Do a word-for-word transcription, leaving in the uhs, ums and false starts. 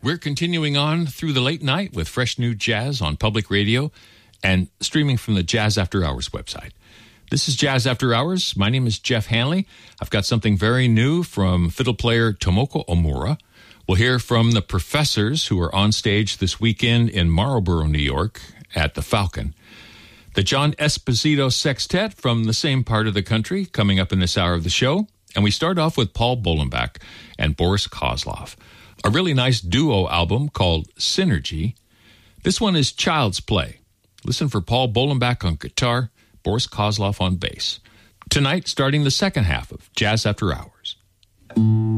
We're continuing on through the late night with fresh new jazz on public radio and streaming from the Jazz After Hours website. This is Jazz After Hours. My name is Jeff Hanley. I've got something very new from fiddle player Tomoko Omura. We'll hear from the Professors, who are on stage this weekend in Marlborough, New York, at the Falcon. The John Esposito Sextet from the same part of the country, coming up in this hour of the show. And we start off with Paul Bolenbach and Boris Kozlov. A really nice duo album called Synergy. This one is Child's Play. Listen for Paul Bolenbach on guitar, Boris Kozlov on bass. Tonight, starting the second half of Jazz After Hours.